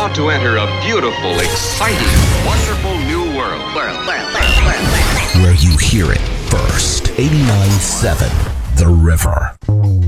about to enter a beautiful, exciting, wonderful new world. Where you hear it first. 89.7 The River.